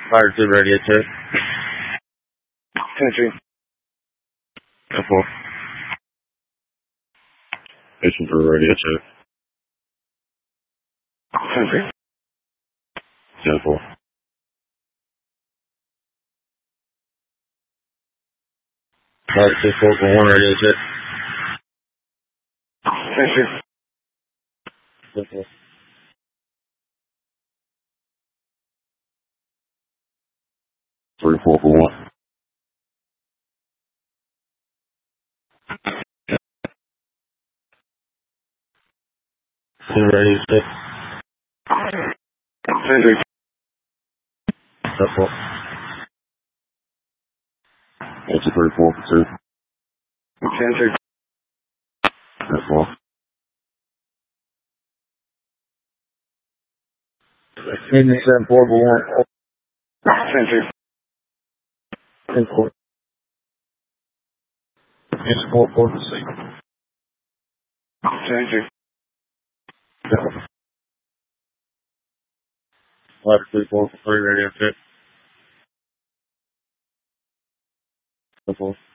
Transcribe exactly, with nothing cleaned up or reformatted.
Fire two radio check. Country. ten four. Station three radio check. Country. ten four. Fire six four four one radio check. Country. ten four. three four four one. ten radio check. Country. ten four. Answer three four for two. Country. ten four. seven four four one. Country. ten four. Answer four four for six. Country. Fire three four for three radio check. ten four.